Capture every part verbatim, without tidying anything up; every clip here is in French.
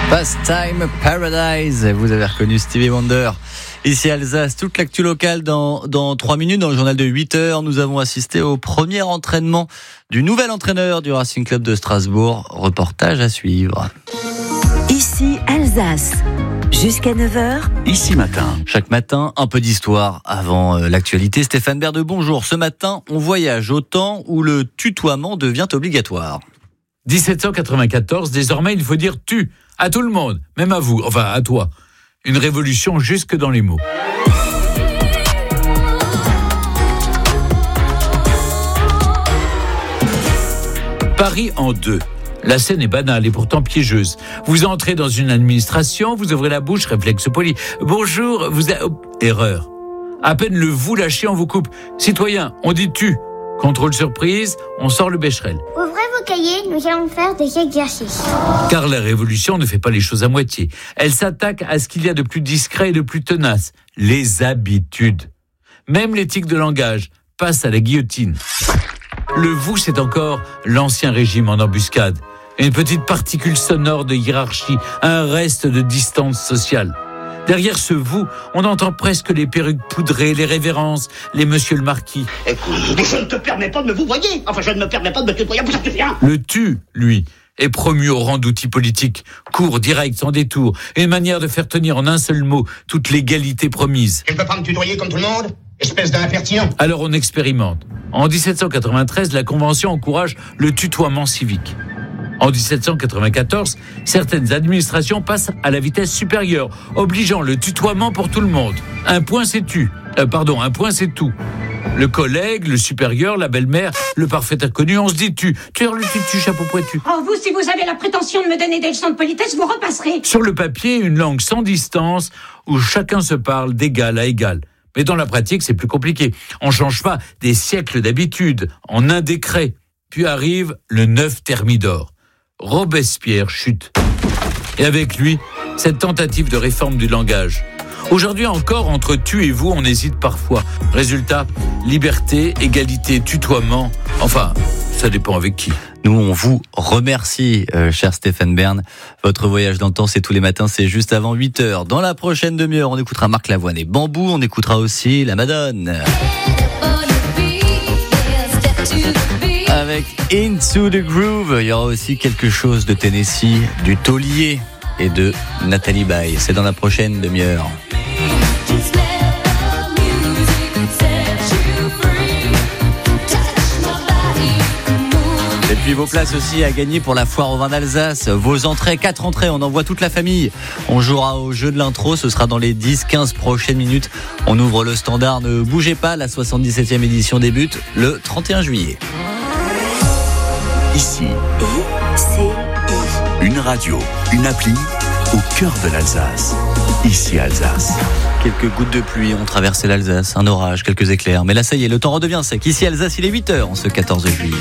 Pastime Paradise, vous avez reconnu Stevie Wonder. Ici Alsace, toute l'actu locale dans, dans trois minutes. Dans le journal de huit heures, nous avons assisté au premier entraînement du nouvel entraîneur du Racing Club de Strasbourg. Reportage à suivre. Ici Alsace, jusqu'à neuf heures. Ici matin. Chaque matin, un peu d'histoire avant euh, l'actualité. Stéphane Berde, bonjour. Ce matin, on voyage au temps où le tutoiement devient obligatoire. dix-sept cent quatre-vingt-quatorze, désormais il faut dire tu à tout le monde, même à vous, enfin à toi. Une révolution jusque dans les mots. Paris en deux. La scène est banale et pourtant piégeuse. Vous entrez dans une administration, vous ouvrez la bouche, réflexe poli. Bonjour, vous êtes... Oh, erreur. À peine le vous lâchez, on vous coupe. Citoyen, on dit tu. Contrôle surprise, on sort le bécherel. Ouvrez vos cahiers, nous allons faire des exercices. Car la révolution ne fait pas les choses à moitié. Elle s'attaque à ce qu'il y a de plus discret et de plus tenace. Les habitudes. Même l'éthique de langage passe à la guillotine. Le vous, c'est encore l'ancien régime en embuscade. Une petite particule sonore de hiérarchie, un reste de distance sociale. Derrière ce vous, on entend presque les perruques poudrées, les révérences, les monsieur le marquis. Écoute, je ne te permets pas de me vous voyer. Enfin, je ne me permets pas de me tutoyer, vous savez rien. Le tu, lui, est promu au rang d'outil politique. Court, direct, sans détour. Une manière de faire tenir en un seul mot toute l'égalité promise. Je ne peux pas me tutoyer comme tout le monde, espèce d'impertinent. Alors on expérimente. En dix-sept cent quatre-vingt-treize, la Convention encourage le tutoiement civique. En dix-sept cent quatre-vingt-quatorze, certaines administrations passent à la vitesse supérieure, obligeant le tutoiement pour tout le monde. Un point c'est tu. Euh, pardon, un point c'est tout. Le collègue, le supérieur, la belle-mère, le parfait inconnu, on se dit tu. Tu es le tu, chapeau pointu. Oh, vous, si vous avez la prétention de me donner des leçons de politesse, vous repasserez. Sur le papier, une langue sans distance, où chacun se parle d'égal à égal. Mais dans la pratique, c'est plus compliqué. On ne change pas des siècles d'habitude en un décret. Puis arrive le neuf Thermidor. Robespierre chute. Et avec lui, cette tentative de réforme du langage. Aujourd'hui encore, entre tu et vous, on hésite parfois. Résultat, liberté, égalité, tutoiement. Enfin, ça dépend avec qui. Nous, on vous remercie, euh, cher Stéphane Bern. Votre voyage dans le temps, c'est tous les matins, c'est juste avant huit heures. Dans la prochaine demi-heure, on écoutera Marc Lavoine et Bambou. On écoutera aussi la Madone. Avec Into the Groove, il y aura aussi quelque chose de Tennessee, du Taulier et de Nathalie Baye. C'est dans la prochaine demi-heure. Et puis vos places aussi à gagner pour la foire au vin d'Alsace. Vos entrées, quatre entrées, on envoie toute la famille. On jouera au jeu de l'intro, ce sera dans les dix quinze prochaines minutes. On ouvre le standard, ne bougez pas, la soixante-dix-septième édition débute le trente et un juillet. Ici, I C I. une radio, une appli au cœur de l'Alsace. Ici Alsace. Quelques gouttes de pluie ont traversé l'Alsace, un orage, quelques éclairs. Mais là, ça y est, le temps redevient sec. Ici Alsace, il est huit heures en ce quatorze juillet.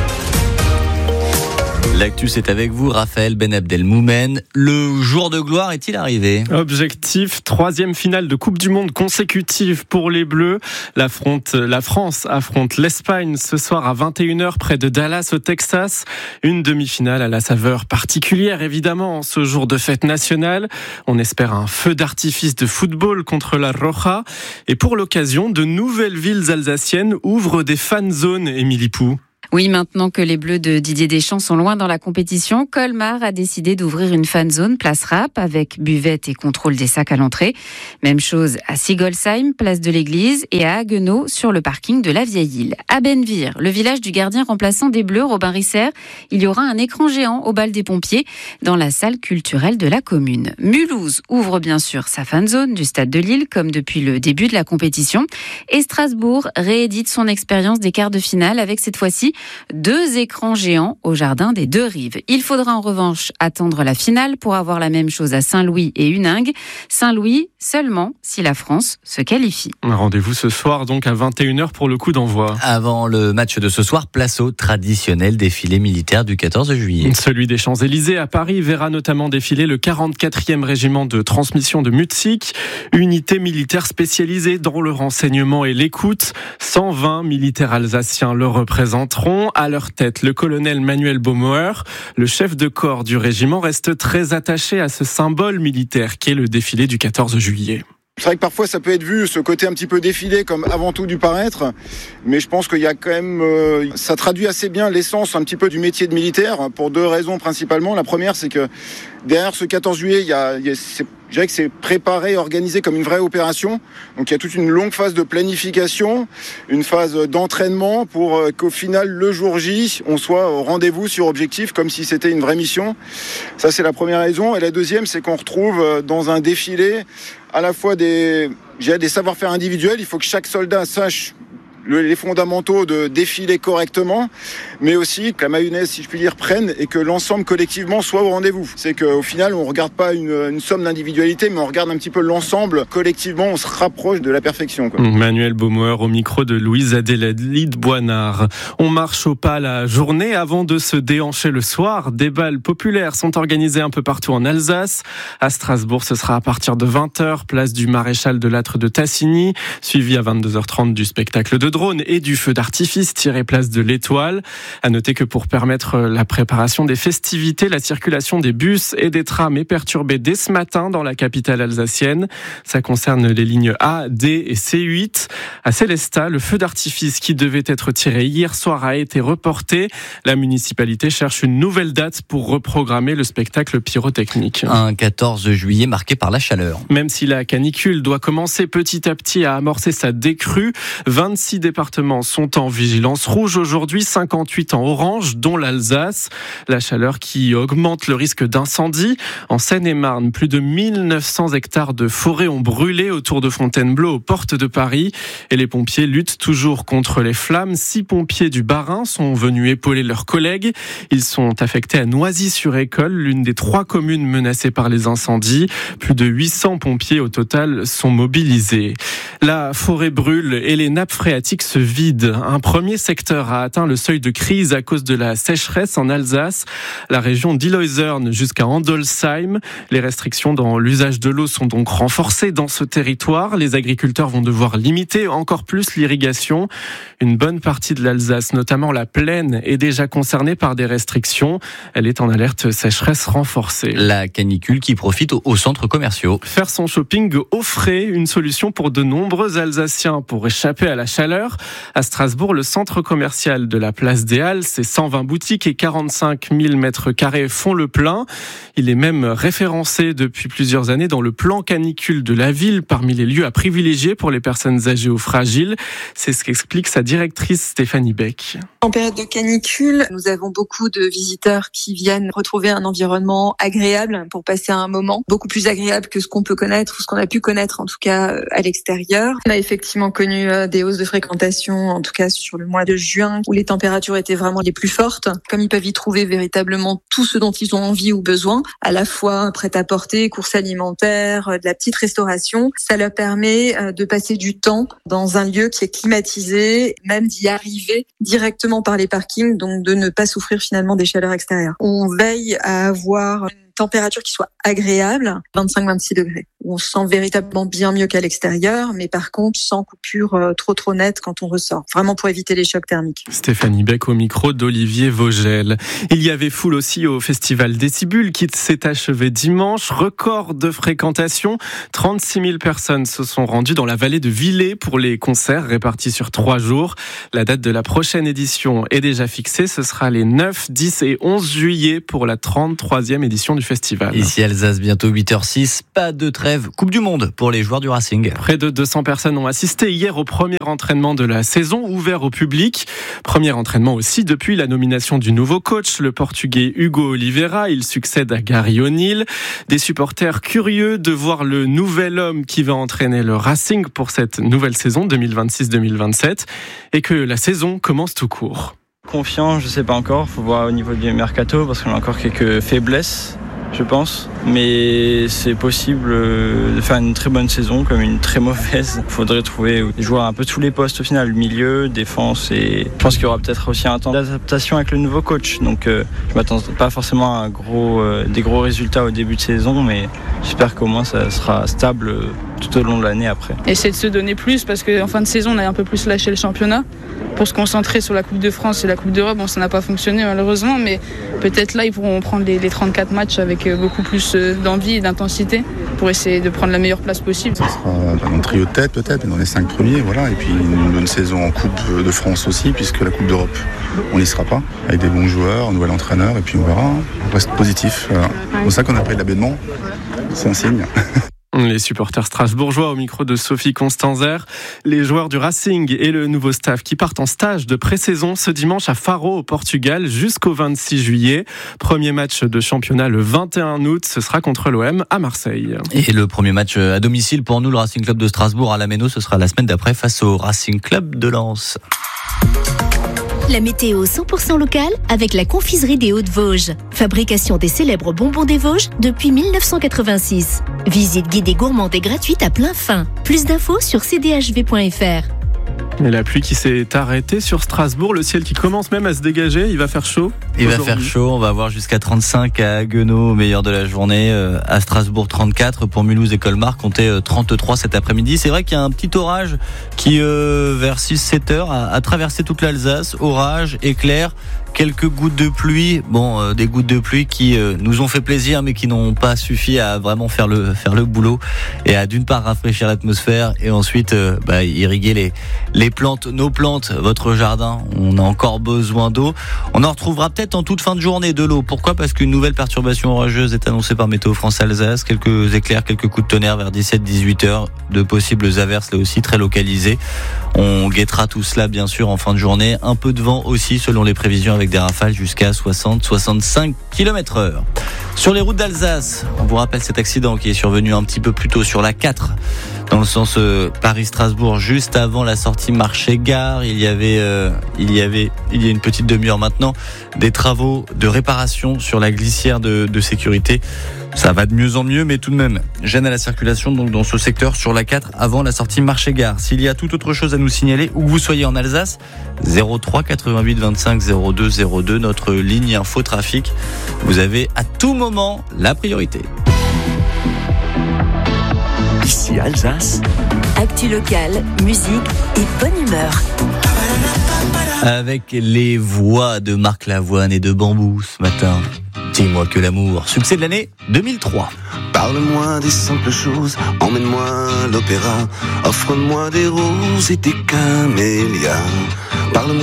L'actu, c'est avec vous, Raphaël Ben Abdelmoumen. Le jour de gloire est-il arrivé ? Objectif, troisième finale de Coupe du Monde consécutive pour les Bleus. La, fronte, la France affronte l'Espagne ce soir à vingt et une heures près de Dallas au Texas. Une demi-finale à la saveur particulière, évidemment, en ce jour de fête nationale. On espère un feu d'artifice de football contre la Roja. Et pour l'occasion, de nouvelles villes alsaciennes ouvrent des fan zones, Émilie Pou. Oui, maintenant que les Bleus de Didier Deschamps sont loin dans la compétition, Colmar a décidé d'ouvrir une fan zone place Rapp avec buvette et contrôle des sacs à l'entrée. Même chose à Sigolsheim, place de l'église, et à Haguenau sur le parking de la Vieille Île. À Benvir, le village du gardien remplaçant des Bleus, Robin Risser, il y aura un écran géant au bal des pompiers dans la salle culturelle de la commune. Mulhouse ouvre bien sûr sa fan zone du stade de Lille comme depuis le début de la compétition. Et Strasbourg réédite son expérience des quarts de finale avec cette fois-ci deux écrans géants au jardin des Deux Rives. Il faudra en revanche attendre la finale pour avoir la même chose à Saint-Louis et Huningue. Saint-Louis seulement si la France se qualifie. Un rendez-vous ce soir donc à vingt et une heures pour le coup d'envoi. Avant le match de ce soir, place au traditionnel défilé militaire du quatorze juillet. Celui des Champs-Élysées à Paris verra notamment défiler le quarante-quatrième régiment de transmission de Mutzig, unité militaire spécialisée dans le renseignement et l'écoute. cent vingt militaires alsaciens le représentent. front. À leur tête, le colonel Manuel Baumauer, le chef de corps du régiment, reste très attaché à ce symbole militaire qu'est le défilé du quatorze juillet. C'est vrai que parfois ça peut être vu, ce côté un petit peu défilé, comme avant tout du paraître, mais je pense qu'il y a quand même, euh, ça traduit assez bien l'essence un petit peu du métier de militaire, pour deux raisons principalement. La première, c'est que derrière ce quatorze juillet, il y a, il y a c'est, je dirais que c'est préparé, organisé comme une vraie opération. Donc il y a toute une longue phase de planification, une phase d'entraînement pour euh, qu'au final, le jour J, on soit au rendez-vous sur objectif, comme si c'était une vraie mission. Ça, c'est la première raison. Et la deuxième, c'est qu'on retrouve euh, dans un défilé à la fois des, j'ai des savoir-faire individuels. Il faut que chaque soldat sache le, les fondamentaux de défiler correctement, mais aussi que la mayonnaise, si je puis dire, prenne et que l'ensemble collectivement soit au rendez-vous. C'est qu'au final, on ne regarde pas une, une somme d'individualité, mais on regarde un petit peu l'ensemble. Collectivement, on se rapproche de la perfection, quoi. Manuel Baumauer au micro de Louise Adélaïde Boinard. On marche au pas la journée avant de se déhancher le soir. Des bals populaires sont organisés un peu partout en Alsace. À Strasbourg, ce sera à partir de vingt heures, place du Maréchal de Lattre de Tassigny, suivi à vingt-deux heures trente du spectacle de drone et du feu d'artifice tiré place de l'Étoile. À noter que pour permettre la préparation des festivités, la circulation des bus et des trams est perturbée dès ce matin dans la capitale alsacienne. Ça concerne les lignes A, D et C huit. À Célestat, le feu d'artifice qui devait être tiré hier soir a été reporté. La municipalité cherche une nouvelle date pour reprogrammer le spectacle pyrotechnique. Un quatorze juillet marqué par la chaleur. Même si la canicule doit commencer petit à petit à amorcer sa décrue, vingt-six départements sont en vigilance rouge aujourd'hui, cinquante-huit en orange, dont l'Alsace. La chaleur qui augmente le risque d'incendie. En Seine-et-Marne, plus de mille neuf cents hectares de forêt ont brûlé autour de Fontainebleau, aux portes de Paris. Et les pompiers luttent toujours contre les flammes. Six pompiers du Bas-Rhin sont venus épauler leurs collègues. Ils sont affectés à Noisy-sur-École, l'une des trois communes menacées par les incendies. Plus de huit cents pompiers au total sont mobilisés. La forêt brûle et les nappes phréatiques se vident. Un premier secteur a atteint le seuil de crise à cause de la sécheresse en Alsace. La région d'Illoisern jusqu'à Andolsheim. Les restrictions dans l'usage de l'eau sont donc renforcées dans ce territoire. Les agriculteurs vont devoir limiter encore plus l'irrigation. Une bonne partie de l'Alsace, notamment la plaine, est déjà concernée par des restrictions. Elle est en alerte sécheresse renforcée. La canicule qui profite aux centres commerciaux. Faire son shopping au frais, une solution pour de nombreux Alsaciens pour échapper à la chaleur. À Strasbourg, le centre commercial de la place des Halles, c'est cent vingt boutiques et quarante-cinq mille mètres carrés font le plein. Il est même référencé depuis plusieurs années dans le plan canicule de la ville parmi les lieux à privilégier pour les personnes âgées ou fragiles. C'est ce qu'explique sa directrice Stéphanie Beck. En période de canicule, nous avons beaucoup de visiteurs qui viennent retrouver un environnement agréable pour passer un moment beaucoup plus agréable que ce qu'on peut connaître ou ce qu'on a pu connaître en tout cas à l'extérieur. On a effectivement connu des hausses de fréquentation, en tout cas sur le mois de juin, où les températures étaient vraiment les plus fortes. Comme ils peuvent y trouver véritablement tout ce dont ils ont envie ou besoin, à la fois prêt-à-porter, courses alimentaires, de la petite restauration, ça leur permet de passer du temps dans un lieu qui est climatisé, même d'y arriver directement par les parkings, donc de ne pas souffrir finalement des chaleurs extérieures. On veille à avoir une température qui soit agréable, vingt-cinq à vingt-six degrés. On se sent véritablement bien mieux qu'à l'extérieur, mais par contre sans coupure euh, trop trop nette quand on ressort. Vraiment pour éviter les chocs thermiques. Stéphanie Beck au micro d'Olivier Vogel. Il y avait foule aussi au festival Décibule qui s'est achevé dimanche. Record de fréquentation. trente-six mille personnes se sont rendues dans la vallée de Villers pour les concerts répartis sur trois jours. La date de la prochaine édition est déjà fixée. Ce sera les neuf, dix et onze juillet pour la trente-troisième édition du festival. Ici Alsace, bientôt huit heures six, pas de trêve. Coupe du Monde pour les joueurs du Racing. Près de deux cents personnes ont assisté hier au premier entraînement de la saison, ouvert au public. Premier entraînement aussi depuis la nomination du nouveau coach, le Portugais Hugo Oliveira. Il succède à Gary O'Neill. Des supporters curieux de voir le nouvel homme qui va entraîner le Racing pour cette nouvelle saison deux mille vingt-six deux mille vingt-sept et que la saison commence tout court. Confiant, je sais pas encore. Faut voir au niveau du mercato parce qu'on a encore quelques faiblesses, je pense, mais c'est possible de faire une très bonne saison comme une très mauvaise. Il faudrait trouver des joueurs un peu tous les postes au final, milieu, défense, et je pense qu'il y aura peut-être aussi un temps d'adaptation avec le nouveau coach. Donc euh, je m'attends pas forcément à un gros, euh, des gros résultats au début de saison, mais j'espère qu'au moins ça sera stable tout au long de l'année après. Essayer de se donner plus parce qu'en fin de saison, on a un peu plus lâché le championnat pour se concentrer sur la Coupe de France et la Coupe d'Europe. Bon, ça n'a pas fonctionné malheureusement, mais peut-être là, ils pourront prendre les, les trente-quatre matchs avec beaucoup plus d'envie et d'intensité pour essayer de prendre la meilleure place possible. Ça sera dans le trio de tête peut-être, dans les cinq premiers, voilà. Et puis une bonne saison en Coupe de France aussi, puisque la Coupe d'Europe, on n'y sera pas, avec des bons joueurs, un nouvel entraîneur, et puis on verra. On reste positif. Voilà. C'est pour ça qu'on a pris l'abonnement. C'est un signe. Les supporters strasbourgeois au micro de Sophie Constanzer. Les joueurs du Racing et le nouveau staff qui partent en stage de pré-saison ce dimanche à Faro au Portugal jusqu'au vingt-six juillet. Premier match de championnat le vingt et un août, ce sera contre l'O M à Marseille. Et le premier match à domicile pour nous, le Racing Club de Strasbourg à la Méno, ce sera la semaine d'après face au Racing Club de Lens. La météo cent pour cent locale avec la confiserie des Hauts-de-Vosges. Fabrication des célèbres bonbons des Vosges depuis mille neuf cent quatre-vingt-six. Visite guidée gourmande et gratuite à plein fin. Plus d'infos sur c d h v point f r. Et la pluie qui s'est arrêtée sur Strasbourg, le ciel qui commence même à se dégager, il va faire chaud. Il va faire chaud, on va avoir jusqu'à trente-cinq à Haguenau au meilleur de la journée, à Strasbourg trente-quatre, pour Mulhouse et Colmar, comptez trente-trois cet après-midi. C'est vrai qu'il y a un petit orage qui euh, vers six sept heures a, a traversé toute l'Alsace, orage, éclair, quelques gouttes de pluie, bon euh, des gouttes de pluie qui euh, nous ont fait plaisir mais qui n'ont pas suffi à vraiment faire le faire le boulot et à d'une part rafraîchir l'atmosphère et ensuite euh, bah, irriguer les les plantes, nos plantes, votre jardin. On a encore besoin d'eau. On en retrouvera peut-être en toute fin de journée de l'eau. Pourquoi ? Parce qu'une nouvelle perturbation orageuse est annoncée par Météo France Alsace. Quelques éclairs, quelques coups de tonnerre vers dix-sept à dix-huit heures. De possibles averses là aussi très localisées. On guettera tout cela bien sûr en fin de journée. Un peu de vent aussi selon les prévisions avec des rafales jusqu'à soixante à soixante-cinq kilomètres heure. Sur les routes d'Alsace, on vous rappelle cet accident qui est survenu un petit peu plus tôt sur la quatre, dans le sens euh, Paris-Strasbourg, juste avant la sortie marché-gare. Il y avait, euh, il y avait, il y a une petite demi-heure maintenant, des travaux de réparation sur la glissière de, de sécurité. Ça va de mieux en mieux, mais tout de même, gêne à la circulation donc dans ce secteur sur la quatre avant la sortie marché-gare. S'il y a toute autre chose à nous signaler, où que vous soyez en Alsace, zéro trois quatre-vingt-huit vingt-cinq zéro deux zéro deux, notre ligne info trafic. Vous avez à tout moment la priorité. Ici Alsace. Actu locale, musique et bonne humeur. Avec les voix de Marc Lavoine et de Bambou ce matin. Dis-moi que l'amour, succès de l'année deux mille trois. Parle-moi des simples choses, emmène-moi à l'opéra, offre-moi des roses et des camélias. Parle-moi